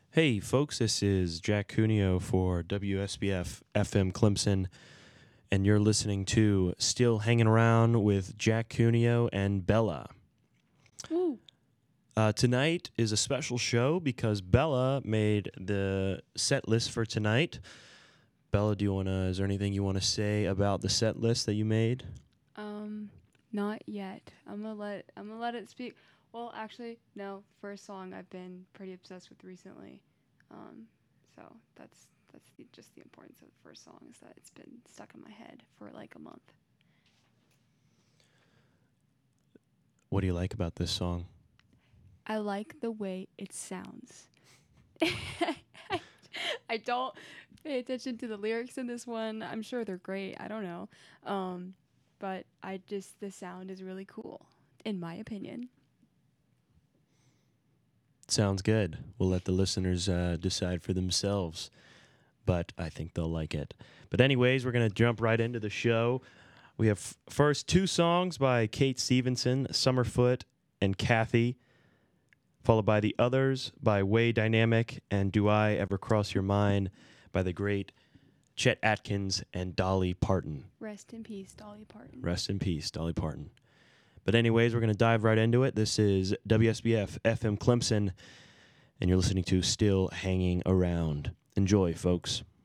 Hey, folks, this is Jack Cuneo for WSBF FM Clemson, and you're listening to Still Hanging Around with Jack Cuneo and Bella. Woo. Tonight is a special show because Bella made the set list for tonight. Bella, is there anything you want to say about the set list that you made? Not yet. I'm gonna let it speak. Well, actually, no. First song I've been pretty obsessed with recently. So that's just the importance of the first song is that it's been stuck in my head for like a month. What do you like about this song? I like the way it sounds. I don't pay attention to the lyrics in this one. I'm sure they're great. I don't know. But the sound is really cool, in my opinion. Sounds good. We'll let the listeners decide for themselves, but I think they'll like it. But anyways, we're going to jump right into the show. We have first two songs by Kate Stevenson, Summerfoot and Kathy, followed by The Others by Way Dynamic and Do I Ever Cross Your Mind by the great Chet Atkins and Dolly Parton. Rest in peace, Dolly Parton. Rest in peace, Dolly Parton. But anyways, we're going to dive right into it. This is WSBF FM Clemson, and you're listening to Still Hanging Around. Enjoy, folks.